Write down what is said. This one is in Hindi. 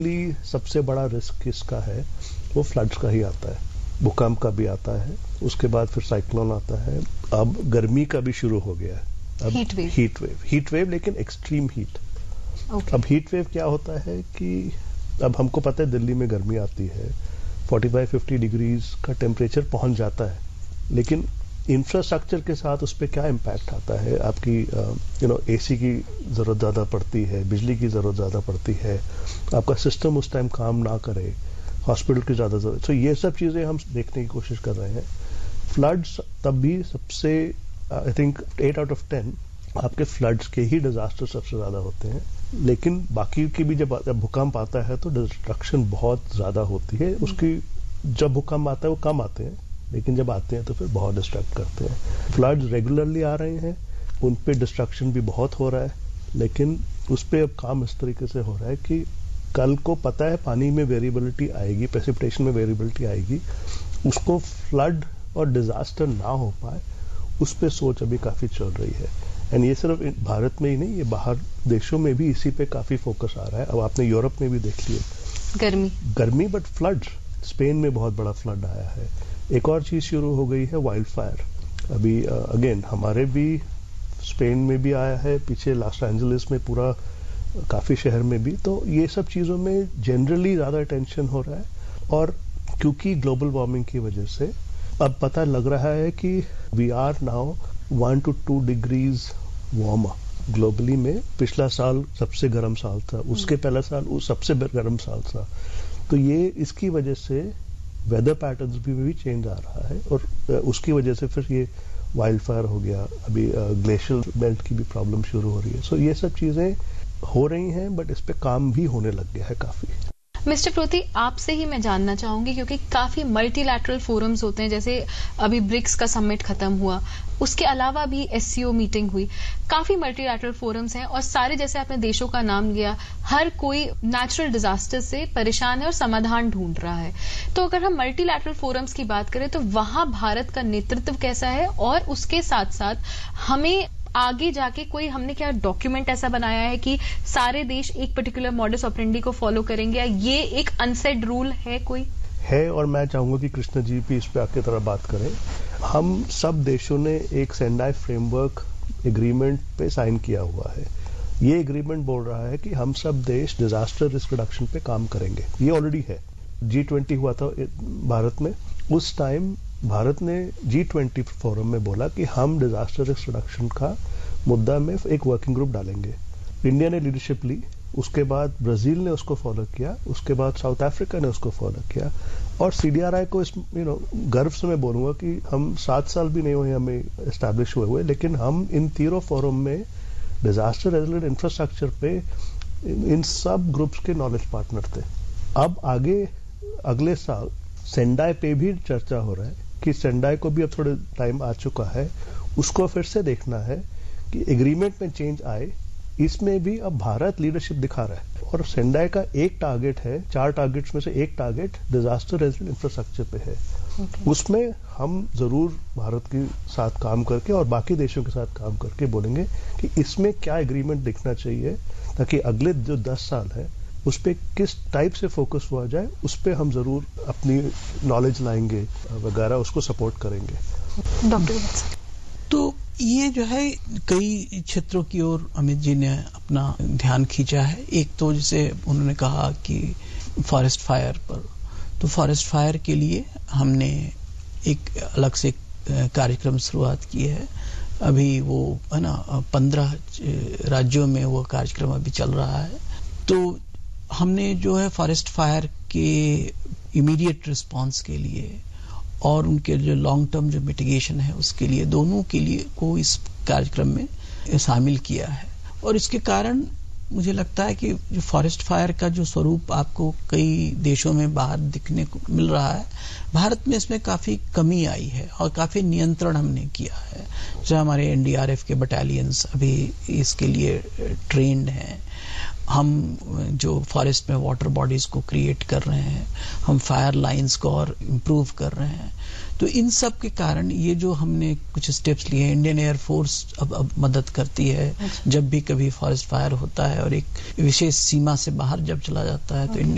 सबसे बड़ा रिस्क किसका है, वो फ्लड्स का ही आता है, भूकंप का भी आता है, उसके बाद फिर साइक्लोन आता है, अब गर्मी का भी शुरू हो गया है, अब हीट वेव लेकिन एक्सट्रीम हीट। अब हीट वेव क्या होता है कि अब हमको पता है दिल्ली में गर्मी आती है, 45-50 डिग्रीज का टेम्परेचर पहुंच जाता है, लेकिन इंफ्रास्ट्रक्चर के साथ उस पर क्या इम्पैक्ट आता है, आपकी एसी की ज़रूरत ज़्यादा पड़ती है, बिजली की ज़रूरत ज़्यादा पड़ती है, आपका सिस्टम उस टाइम काम ना करे, हॉस्पिटल की ज़्यादा ज़रूरत। तो ये सब चीज़ें हम देखने की कोशिश कर रहे हैं। फ्लड्स तब भी सबसे आई थिंक 8 out of 10 आपके फ्लड्स के ही डिजास्टर सबसे ज़्यादा होते हैं, लेकिन बाकी की भी जब भूकंप आता है तो डिस्ट्रक्शन बहुत ज़्यादा होती है उसकी। जब भूकंप आता है वो कम आते हैं, लेकिन जब आते हैं तो फिर बहुत डिस्ट्रक्ट करते हैं। फ्लड्स रेगुलरली आ रहे हैं, उन पे डिस्ट्रक्शन भी बहुत हो रहा है, लेकिन उस पर अब काम इस तरीके से हो रहा है कि कल को पता है पानी में वेरिएबिलिटी आएगी, प्रेसिपिटेशन में वेरिएबिलिटी आएगी, उसको फ्लड और डिजास्टर ना हो पाए उस पर सोच अभी काफ़ी चल रही है। एंड ये सिर्फ भारत में ही नहीं, ये बाहर देशों में भी इसी पे काफ़ी फोकस आ रहा है। अब आपने यूरोप में भी देख लिया गर्मी बट फ्लड्स, स्पेन में बहुत बड़ा फ्लड आया है। एक और चीज़ शुरू हो गई है, वाइल्ड फायर। अभी अगेन हमारे भी स्पेन में भी आया है, पीछे लॉस एंजलिस में पूरा काफ़ी शहर में भी। तो ये सब चीज़ों में जनरली ज़्यादा अटेंशन हो रहा है, और क्योंकि ग्लोबल वार्मिंग की वजह से अब पता लग रहा है कि we are now 1 to 2 degrees warmer globally में। पिछला साल सबसे गर्म साल था, उसके पहला साल वो सबसे गर्म साल था। तो ये इसकी वजह से वेदर पैटर्न्स भी चेंज आ रहा है, और उसकी वजह से फिर ये वाइल्ड फायर हो गया, अभी ग्लेशियर बेल्ट की भी प्रॉब्लम शुरू हो रही है। सो ये सब चीज़ें हो रही हैं, बट इस पे काम भी होने लग गया है काफ़ी। मिस्टर प्रोती, आपसे ही मैं जानना चाहूंगी, क्योंकि काफी मल्टीलैटरल फोरम्स होते हैं, जैसे अभी ब्रिक्स का समिट खत्म हुआ, उसके अलावा भी एससीओ मीटिंग हुई, काफी मल्टीलैटरल फोरम्स हैं, और सारे जैसे आपने देशों का नाम लिया, हर कोई नेचुरल डिजास्टर से परेशान है और समाधान ढूंढ रहा है। तो अगर हम मल्टीलैटरल फोरम्स की बात करें तो वहां भारत का नेतृत्व कैसा है, और उसके साथ साथ हमें आगे जाके कोई हमने क्या डॉक्यूमेंट ऐसा बनाया है कि सारे देश एक पर्टिकुलर मॉडस ऑपरेंडी को फॉलो करेंगे, या ये एक अनसेड रूल है कोई है? और मैं चाहूंगा कि कृष्ण जी भी इस पे आपकी तरह बात करें। हम सब देशों ने एक सेंडाई फ्रेमवर्क एग्रीमेंट पे साइन किया हुआ है। ये एग्रीमेंट बोल रहा है कि हम सब देश डिजास्टर रिस्क रिडक्शन पे काम करेंगे। ये ऑलरेडी है। G20 हुआ था भारत में, उस टाइम भारत ने G20 फोरम में बोला कि हम डिजास्टर रिस्क रिडक्शन का मुद्दा में एक वर्किंग ग्रुप डालेंगे। इंडिया ने लीडरशिप ली, उसके बाद ब्राजील ने उसको फॉलो किया, उसके बाद साउथ अफ्रीका ने उसको फॉलो किया, और CDRI को इस गर्व से मैं बोलूंगा कि हम 7 साल भी नहीं हुए हमें एस्टैब्लिश हुए, लेकिन हम इन तीनों फोरम में डिजास्टर रेजिलिएंट इंफ्रास्ट्रक्चर पे इन सब ग्रुप्स के नॉलेज पार्टनर थे। अब आगे अगले साल सेंडाई पे भी चर्चा हो रहा है कि सेंडाई को भी अब थोड़ा टाइम आ चुका है, उसको फिर से देखना है कि एग्रीमेंट में चेंज आए। इसमें भी अब भारत लीडरशिप दिखा रहा है, और सेंडाई का एक टारगेट है, 4 टारगेट्स में से एक टारगेट डिजास्टर रेजिलिएंट इंफ्रास्ट्रक्चर पे है। उसमें हम जरूर भारत के साथ काम करके और बाकी देशों के साथ काम करके बोलेंगे कि इसमें क्या एग्रीमेंट दिखना चाहिए, ताकि अगले जो 10 साल है उस पर किस टाइप से फोकस हुआ जाए, उस पर हम जरूर अपनी नॉलेज लाएंगे वगैरह, उसको सपोर्ट करेंगे। डॉक्टर तो ये जो है कई क्षेत्रों की ओर अमित जी ने अपना ध्यान खींचा है। एक तो जैसे उन्होंने कहा कि फॉरेस्ट फायर पर, तो फॉरेस्ट फायर के लिए हमने एक अलग से कार्यक्रम शुरुआत की है। अभी वो है ना 15 राज्यों में वो कार्यक्रम अभी चल रहा है। तो हमने जो है फॉरेस्ट फायर के इमीडिएट रिस्पांस के लिए और उनके जो लॉन्ग टर्म जो मिटिगेशन है उसके लिए, दोनों के लिए को इस कार्यक्रम में शामिल किया है। और इसके कारण मुझे लगता है कि जो फॉरेस्ट फायर का जो स्वरूप आपको कई देशों में बाहर दिखने को मिल रहा है, भारत में इसमें काफी कमी आई है और काफी नियंत्रण हमने किया है। जो हमारे NDRF के बटालियंस अभी इसके लिए ट्रेंड हैं, हम जो फॉरेस्ट में वाटर बॉडीज को क्रिएट कर रहे हैं, हम फायर लाइंस को और इम्प्रूव कर रहे हैं। तो इन सब के कारण ये जो हमने कुछ स्टेप्स लिए हैं, इंडियन एयरफोर्स अब मदद करती है जब भी कभी फॉरेस्ट फायर होता है, और एक विशेष सीमा से बाहर जब चला जाता है तो इंडियन